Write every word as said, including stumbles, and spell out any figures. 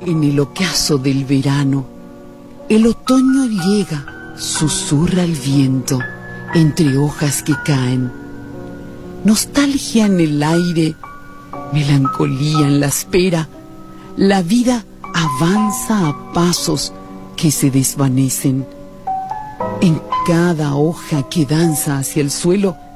En el ocaso del verano, el otoño llega, susurra el viento entre hojas que caen. Nostalgia en el aire, melancolía en la espera. La vida avanza a pasos que se desvanecen. En cada hoja que danza hacia el suelo